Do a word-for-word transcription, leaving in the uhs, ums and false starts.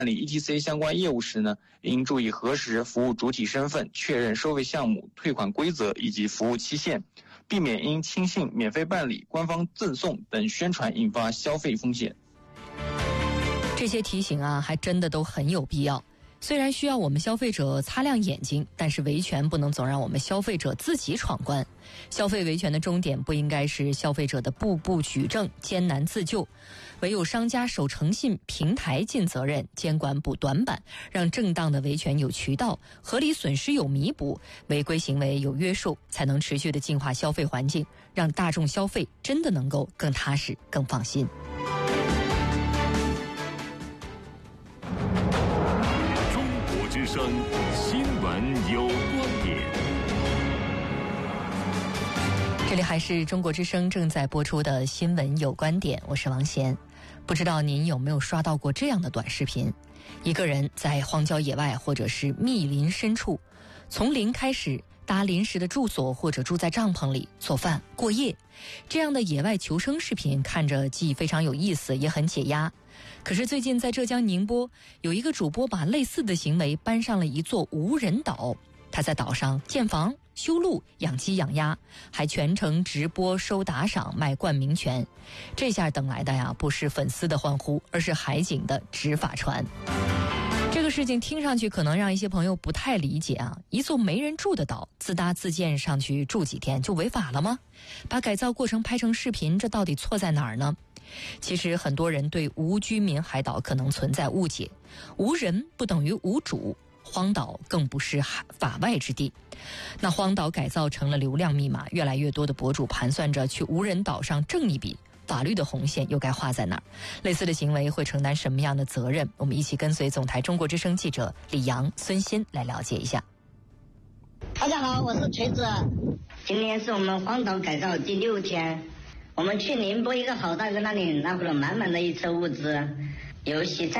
理 E T C 相关业务时呢，应注意核实服务主体身份、确认收费项目、退款规则以及服务期限，避免因轻信、免费办理、官方赠送等宣传引发消费风险。 这些提醒啊，还真的都很有必要。虽然需要我们消费者擦亮眼睛，但是维权不能总让我们消费者自己闯关。消费维权的终点不应该是消费者的步步举证、艰难自救，唯有商家守诚信，平台尽责任，监管补短板，让正当的维权有渠道，合理损失有弥补，违规行为有约束，才能持续的净化消费环境，让大众消费真的能够更踏实、更放心。 之声新闻有观点， 这里还是中国之声正在播出的新闻有观点，我是王贤。不知道您有没有刷到过这样的短视频，一个人在荒郊野外或者是密林深处，从零开始搭临时的住所或者住在帐篷里做饭过夜，这样的野外求生视频看着既非常有意思，也很解压。可是最近在浙江宁波，有一个主播把类似的行为搬上了一座无人岛，他在岛上建房、修路、养鸡养鸭，还全程直播收打赏、卖冠名权。这下等来的呀，不是粉丝的欢呼，而是海警的执法船。这个事情听上去可能让一些朋友不太理解啊，一座没人住的岛，自搭自建上去住几天就违法了吗？把改造过程拍成视频，这到底错在哪儿呢？其实很多人对无居民海岛可能存在误解，无人不等于无主，荒岛更不是法外之地。那荒岛改造成了流量密码，越来越多的博主盘算着去无人岛上挣一笔，法律的红线又该画在哪儿？类似的行为会承担什么样的责任？我们一起跟随总台中国之声记者李阳、孙鑫来了解一下。 大家好，我是锤子。今天是我们荒岛改造第六天，我们去宁波一个好大哥那里拿回了满满的一车物资，有洗菜